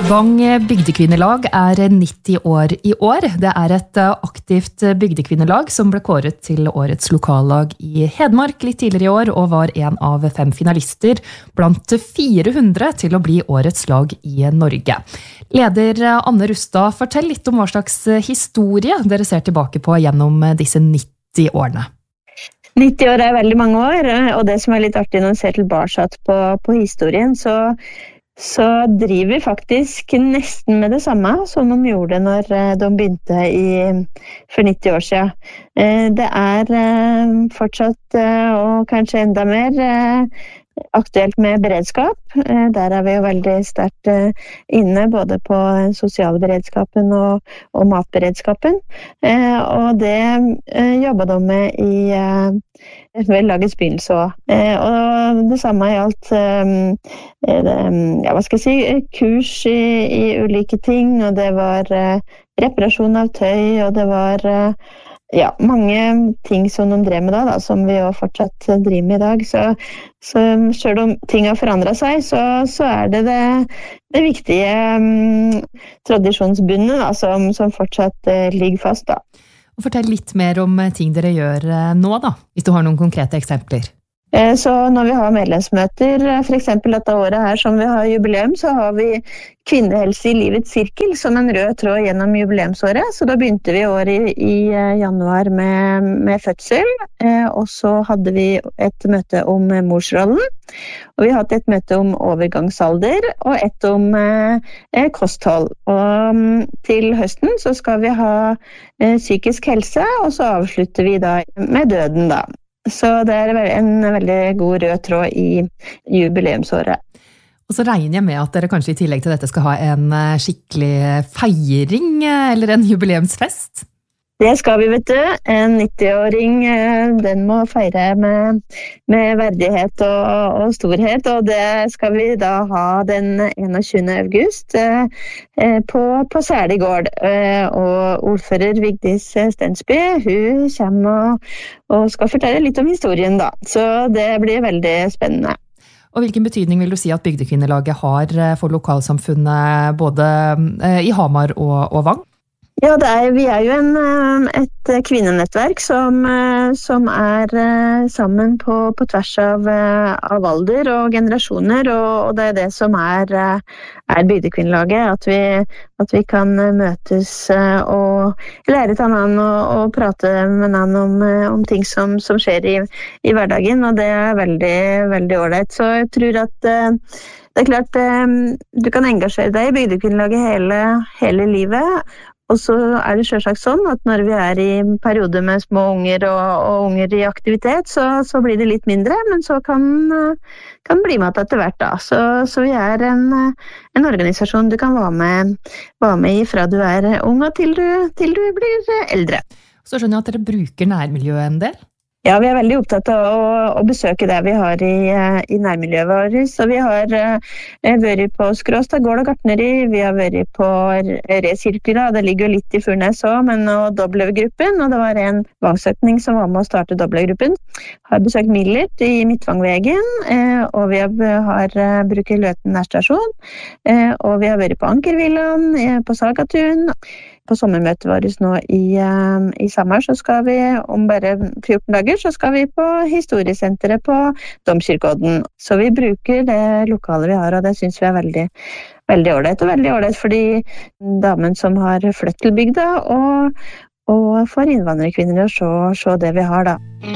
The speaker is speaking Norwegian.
Vang bygdekvinnelag 90 år i år. Det et aktivt bygdekvinnelag som ble kåret til årets lokallag i Hedmark litt tidligere i år, og var en av 5 finalister blant 400 til å bli årets lag i Norge. Leder Anne Rustad, fortell litt om hva slags historie dere ser tilbake på gjennom disse 90 årene. 90 år veldig mange år, og det som litt artig når vi ser tilbake på historien, så driver vi faktisk nesten med det samme som de gjorde når de begynte for 90 år siden. Det fortsatt, og kanskje enda mer, aktuelt med beredskap. Der vi jo veldig sterkt inne, både på sosiale beredskapen og matberedskapen. Og det jobbet de med i lagets begynnelse også. Og det samme gjaldt kurs i ulike ting, og det var reparasjon av tøy, og det var mange ting som de drev med da, som vi jo fortsatt driver med i dag. Så selv om ting har forandret seg, så det viktige tradisjonsbundet da, som fortsatt ligger fast da. Og fortell litt mer om ting dere gjør nå da, hvis du har noen konkrete eksempler. Så når vi har medlemsmøter, for eksempel dette året her som vi har jubileum, så har vi kvinnehelse i livets sirkel som en rød tråd gjennom jubileumsåret. Så da begynte vi året i januar med fødsel, og så hadde vi et møte om morsrollen, og vi har hatt et møte om overgangsalder, og et om kosthold. Og til høsten så skal vi ha psykisk helse, og så avslutter vi da med døden da. Så det en veldig god rød tråd i jubileumsåret. Og så regner jeg med at dere kanskje i tillegg til dette skal ha en skikkelig feiring eller en jubileumsfest? Det skal vi, vet du. En 90-åring, den må feire med verdighet og storhet, og det skal vi da ha den 21. august på Særlig gård. Og ordfører Vigdis Stensby, hun kommer og skal fortelle litt om historien da, så det blir veldig spennende. Og hvilken betydning vil du si at bygdekvinnelaget har for lokalsamfunnet både i Hamar og Vang? Ja, vi jo et kvinnenettverk som sammen på tvers av alder og generasjoner, og det det som bygdekvinnelaget, at vi kan møtes og lære til hverandre og prate med hverandre om ting som skjer i hverdagen, og det veldig, veldig ordentlig. Så jeg tror at det klart du kan engasjere deg i bygdekvinnelaget hele livet. Og så det selvsagt sånn at når vi i perioder med små unger og unger i aktivitet, så blir det litt mindre, men så kan bli med etter hvert da. Så vi en organisasjon du kan være med i fra du ung og til du blir eldre. Så skjønner jeg at dere bruker nærmiljøet en del? Ja, vi veldig opptatt av å besøke det vi har i nærmiljøet vårt. Så vi har vært på Skråstad gård og gartneri, vi har vært på resirkler, det ligger jo litt i Furnes også, men og Dobbeløv-gruppen, og det var en vangsøkning som var med å starte Dobbeløv-gruppen. Har besøkt Millert i Midtvangvegen, og vi har brukt Løten nærstasjon, og vi har vært på Ankervillan, på Sagatun. På sommermøtet vårt nå i sommer, så skal vi om bare 14 dager, så skal vi på historiesenteret på Domkirkeodden. Så vi bruker det lokalet vi har, og det synes vi veldig, veldig ordentlig. Og veldig ordentlig for de damen som har flyttet til bygda, og for innvandrerkvinner å se det vi har da.